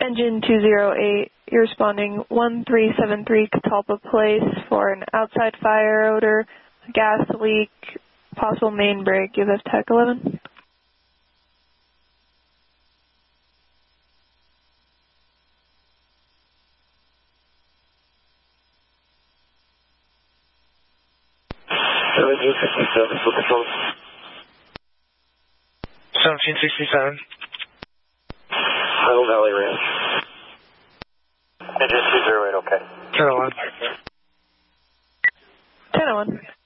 Engine 208, you're responding 1373 Catalpa Place for an outside fire odor, gas leak, possible main break. You have Tech 11. Seventeen 1767. Hill Valley Ranch. Engine 208, okay. 1001. 1001.